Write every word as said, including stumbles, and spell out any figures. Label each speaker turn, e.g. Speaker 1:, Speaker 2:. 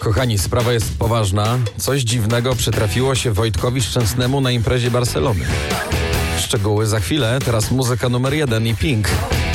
Speaker 1: Kochani, sprawa jest poważna. Coś dziwnego przytrafiło się Wojtkowi Szczęsnemu na imprezie Barcelony. Szczegóły za chwilę, teraz muzyka numer jeden i Pink.